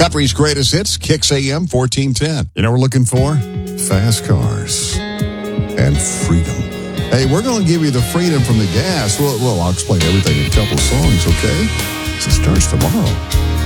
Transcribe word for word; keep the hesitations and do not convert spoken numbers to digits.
Country's greatest hits, Kicks A M fourteen ten. You know what we're looking for? Fast cars and freedom. Hey, we're going to give you the freedom from the gas. Well, well, I'll explain everything in a couple of songs, okay? So it starts tomorrow.